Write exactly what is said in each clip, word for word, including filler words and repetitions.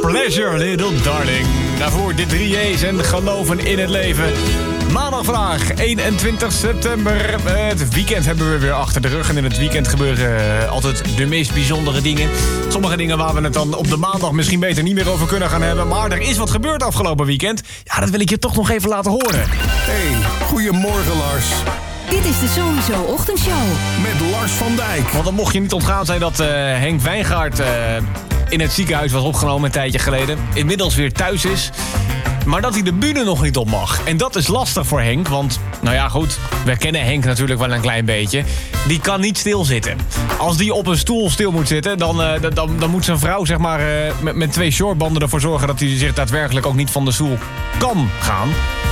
Pleasure, little darling. Daarvoor de drie E's en geloven in het leven. Maandag vandaag, eenentwintig september. Het weekend hebben we weer achter de rug. En in het weekend gebeuren altijd de meest bijzondere dingen. Sommige dingen waar we het dan op de maandag misschien beter niet meer over kunnen gaan hebben. Maar er is wat gebeurd afgelopen weekend. Ja, dat wil ik je toch nog even laten horen. Hey, goedemorgen Lars. Dit is de Sowieso Ochtendshow. Met Lars van Dijk. Want dan mocht je niet ontgaan zijn dat uh, Henk Wijngaard uh, in het ziekenhuis was opgenomen een tijdje geleden. Inmiddels weer thuis is. Maar dat hij de bühne nog niet op mag. En dat is lastig voor Henk, want, nou ja goed, we kennen Henk natuurlijk wel een klein beetje. Die kan niet stilzitten. Als die op een stoel stil moet zitten, dan, uh, dan, dan moet zijn vrouw zeg maar, uh, met, met twee shortbanden ervoor zorgen dat hij zich daadwerkelijk ook niet van de stoel kan gaan.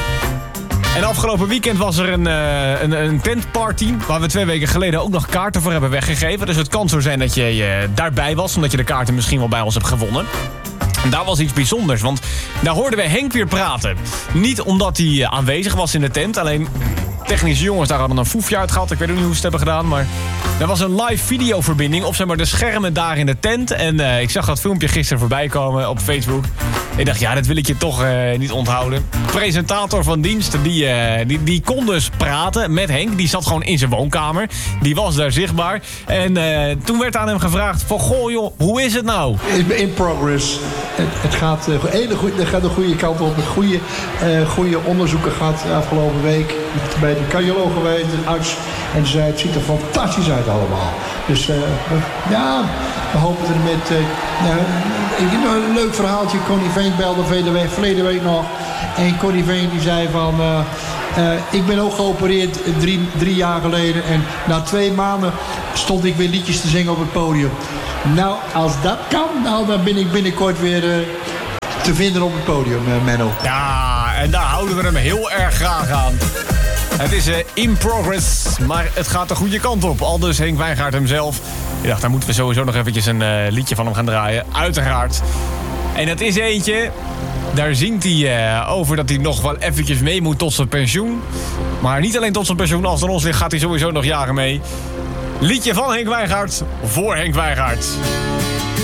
En afgelopen weekend was er een, uh, een, een tentparty, waar we twee weken geleden ook nog kaarten voor hebben weggegeven. Dus het kan zo zijn dat je uh, daarbij was, omdat je de kaarten misschien wel bij ons hebt gewonnen. En daar was iets bijzonders, want daar hoorden we Henk weer praten. Niet omdat hij aanwezig was in de tent, alleen technische jongens daar hadden een foefje uit gehad. Ik weet ook niet hoe ze het hebben gedaan, maar er was een live videoverbinding op zeg maar, de schermen daar in de tent. En uh, ik zag dat filmpje gisteren voorbij komen op Facebook. Ik dacht, ja, dat wil ik je toch uh, niet onthouden. Presentator van dienst, die, uh, die, die kon dus praten met Henk. Die zat gewoon in zijn woonkamer. Die was daar zichtbaar. En uh, toen werd aan hem gevraagd van, goh joh, hoe is het nou? In progress. Het, het gaat, uh, hele goeie, het gaat de goede kant op. Een goede, uh, goede onderzoeken gehad de afgelopen week. Bij de cardioloog geweest, de arts. En zei, het ziet er fantastisch uit allemaal. Dus uh, ja, we hopen er met... Uh, nou, ik heb nog een leuk verhaaltje. Connie Veen belde verleden week nog. En Connie Veen die zei van... Uh, uh, ik ben ook geopereerd drie, drie jaar geleden. En na twee maanden stond ik weer liedjes te zingen op het podium. Nou, als dat kan, nou, dan ben ik binnenkort weer uh, te vinden op het podium, uh, Menno. Ja, en daar houden we hem heel erg graag aan. Het is uh, in progress, maar het gaat de goede kant op. Aldus Henk Wijngaard hemzelf. Ik dacht, daar moeten we sowieso nog eventjes een uh, liedje van hem gaan draaien. Uiteraard. En dat is eentje, daar zingt hij uh, over dat hij nog wel eventjes mee moet tot zijn pensioen. Maar niet alleen tot zijn pensioen, als het aan ons ligt gaat hij sowieso nog jaren mee. Liedje van Henk Wijngaard, voor Henk Wijngaard.